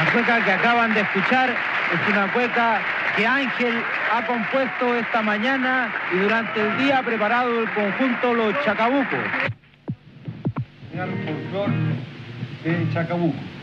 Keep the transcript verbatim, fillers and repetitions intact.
La cueca que acaban de escuchar es una cueca que Ángel ha compuesto esta mañana y durante el día ha preparado el conjunto Los Chacabucos. El folclor de Chacabuco.